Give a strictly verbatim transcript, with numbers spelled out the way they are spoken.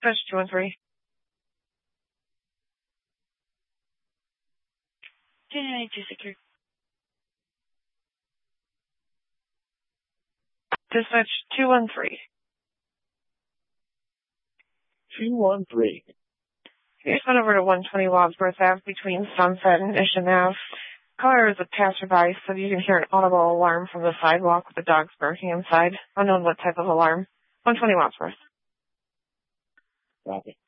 Dispatch two one three. two ninety-two secure. Dispatch two one three. two one three. Here's one over to one twenty Wadsworth Ave between Sunset and Isham Ave. Caller is a passerby, so you can hear an audible alarm from the sidewalk with the dogs barking inside. Unknown what type of alarm. one twenty Wadsworth. Copy.